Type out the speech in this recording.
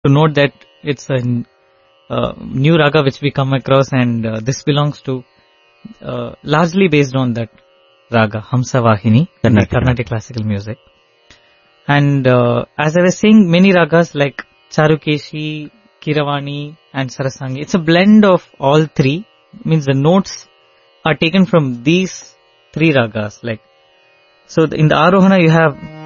to note that it's a new raga which we come across, and this belongs to largely based on that raga Hamsa Vahini in the Carnatic classical music. And as I was saying, many ragas like Charukeshi, Kiravani and Sarasangi, it's a blend of all three. Means the notes are taken from these three ragas. Like, so in the Arohana you have